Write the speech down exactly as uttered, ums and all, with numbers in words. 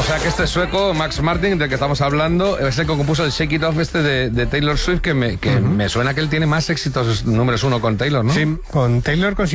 O sea que este sueco, Max Martin, del que estamos hablando, es el que compuso el Shake It Off este de, de Taylor Swift, que, me, que uh-huh. me suena que él tiene más éxitos números uno con Taylor, ¿no? Sí, con Taylor consiguió